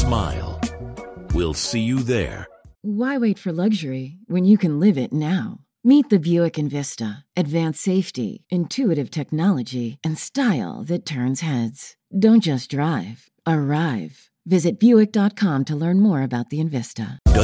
smile. We'll see you there. Why wait for luxury when you can live it now? Meet the Buick Envista. Advanced safety, intuitive technology, and style that turns heads. Don't just drive, arrive. Visit Buick.com to learn more about the Envista.